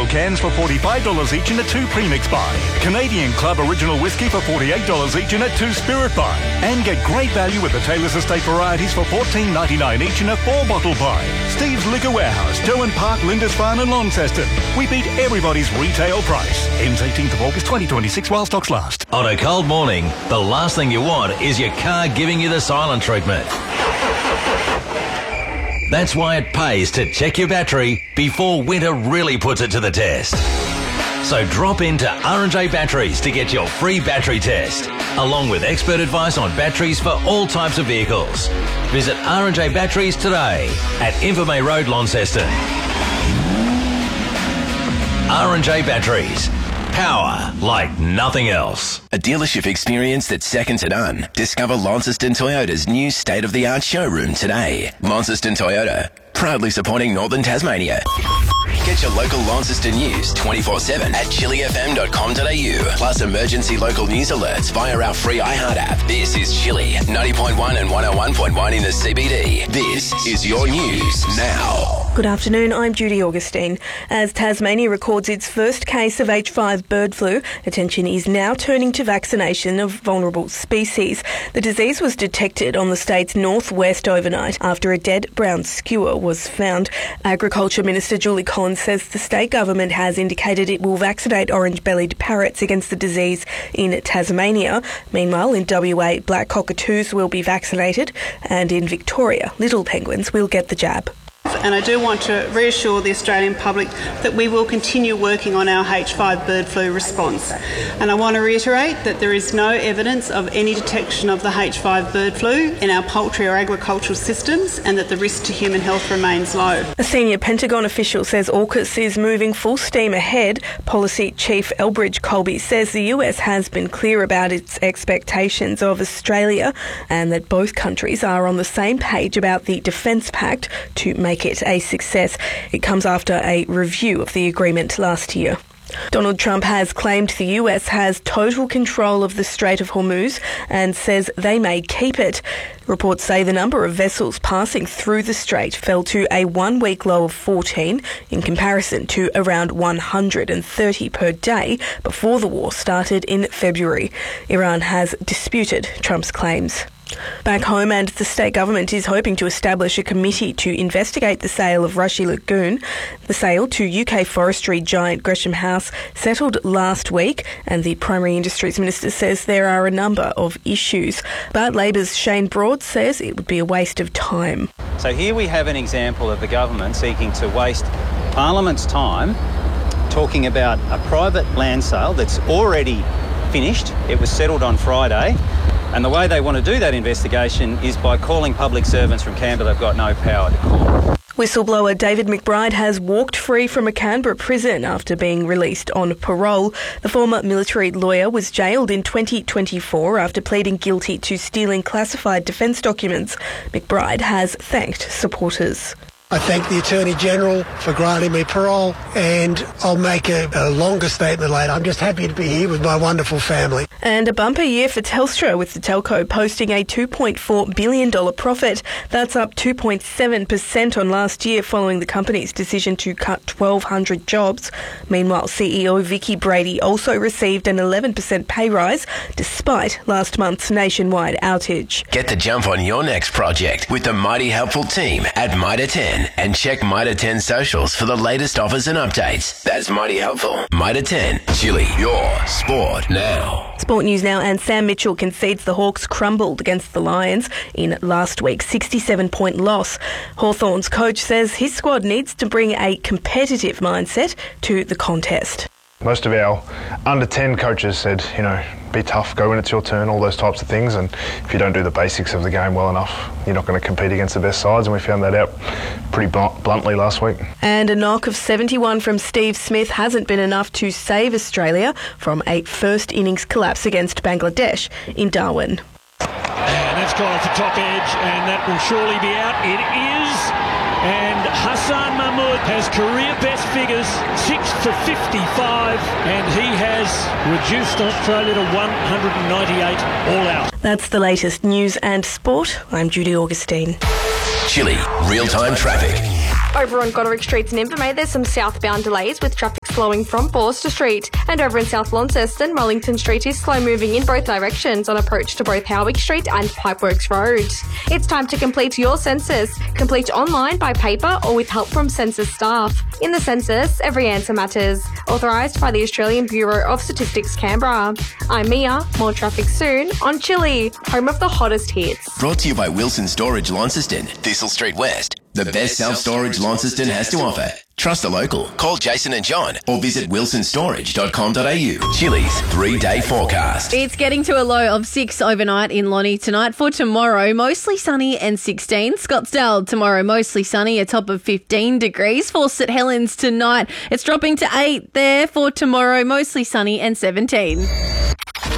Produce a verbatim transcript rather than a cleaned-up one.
cans for forty-five dollars each in a two premix buy. Canadian Club Original Whiskey for forty-eight dollars each in a two spirit buy. And get great value with the Taylor's Estate varieties for fourteen ninety-nine each in a four bottle buy. Steve's Liquor Warehouse, Derwent Park, Lindisfarne and Launceston. We beat everybody's retail price. Ends eighteenth of August twenty twenty-six while stocks last. On a cold morning, the last thing you want is your car giving you the silent treatment. That's why it pays to check your battery before winter really puts it to the test. So drop into R and J Batteries to get your free battery test, along with expert advice on batteries for all types of vehicles. Visit R and J Batteries today at Invermay Road, Launceston. R and J Batteries. Power like nothing else. A dealership experience that's second to none. Discover Launceston Toyota's new state-of-the-art showroom today. Launceston Toyota, proudly supporting Northern Tasmania. Get your local Launceston news twenty-four seven at chili f m dot com dot a u. Plus emergency local news alerts via our free iHeart app. This is Chili, ninety point one and one oh one point one in the C B D. This is your news now. Good afternoon, I'm Judy Augustine. As Tasmania records its first case of H five bird flu, attention is now turning to vaccination of vulnerable species. The disease was detected on the state's northwest overnight after a dead brown skua was found. Agriculture Minister Julie Collins says the state government has indicated it will vaccinate orange-bellied parrots against the disease in Tasmania. Meanwhile, in W A, black cockatoos will be vaccinated, and in Victoria, little penguins will get the jab. And I do want to reassure the Australian public that we will continue working on our H five bird flu response. And I want to reiterate that there is no evidence of any detection of the H five bird flu in our poultry or agricultural systems, and that the risk to human health remains low. A senior Pentagon official says AUKUS is moving full steam ahead. Policy Chief Elbridge Colby says the U S has been clear about its expectations of Australia and that both countries are on the same page about the Defence Pact to make it a success. It comes after a review of the agreement last year. Donald Trump has claimed the U S has total control of the Strait of Hormuz and says they may keep it. Reports say the number of vessels passing through the strait fell to a one-week low of fourteen in comparison to around one hundred thirty per day before the war started in February. Iran has disputed Trump's claims. Back home, and the state government is hoping to establish a committee to investigate the sale of Rushy Lagoon. The sale to U K forestry giant Gresham House settled last week, and the Primary Industries Minister says there are a number of issues. But Labor's Shane Broad says it would be a waste of time. So here we have an example of the government seeking to waste Parliament's time talking about a private land sale that's already finished. It was settled on Friday. And the way they want to do that investigation is by calling public servants from Canberra they've got no power to call. Whistleblower David McBride has walked free from a Canberra prison after being released on parole. The former military lawyer was jailed in twenty twenty-four after pleading guilty to stealing classified defence documents. McBride has thanked supporters. I thank the Attorney-General for granting me parole, and I'll make a, a longer statement later. I'm just happy to be here with my wonderful family. And a bumper year for Telstra, with the telco posting a two point four billion dollars profit. That's up two point seven percent on last year following the company's decision to cut twelve hundred jobs. Meanwhile, C E O Vicky Brady also received an eleven percent pay rise despite last month's nationwide outage. Get the jump on your next project with the mighty helpful team at Mitre ten. And check Mitre ten socials for the latest offers and updates. That's mighty helpful. Mitre ten, Chili, your sport now. Sport news now, and Sam Mitchell concedes the Hawks crumbled against the Lions in last week's sixty-seven point loss. Hawthorn's coach says his squad needs to bring a competitive mindset to the contest. Most of our under ten coaches said, you know, be tough, go when it's your turn, all those types of things. And if you don't do the basics of the game well enough, you're not going to compete against the best sides. And we found that out pretty bluntly last week. And a knock of seventy-one from Steve Smith hasn't been enough to save Australia from a first innings collapse against Bangladesh in Darwin. And that's gone off the top edge, and that will surely be out. It is. And Hassan Mahmood has career best figures, six for fifty-five, and he has reduced Australia to one hundred ninety-eight all out. That's the latest news and sport. I'm Judy Augustine. Chili, real-time traffic. Over on Goderic Streets in Invermay, there's some southbound delays with traffic slowing from Forster Street. And over in South Launceston, Mullington Street is slow moving in both directions on approach to both Howick Street and Pipeworks Road. It's time to complete your census. Complete online, by paper or with help from census staff. In the census, every answer matters. Authorised by the Australian Bureau of Statistics, Canberra. I'm Mia. More traffic soon on Chili, home of the hottest hits. Brought to you by Wilson Storage Launceston, Thistle Street West. The best self-storage Launceston has to offer. Trust the local. Call Jason and John or visit wilson storage dot com dot a u. Chili's three-day forecast. It's getting to a low of six overnight in Lonnie tonight. For tomorrow, mostly sunny and sixteen. Scottsdale tomorrow, mostly sunny, a top of fifteen degrees. For St Helens tonight, it's dropping to eight there. For tomorrow, mostly sunny and seventeen.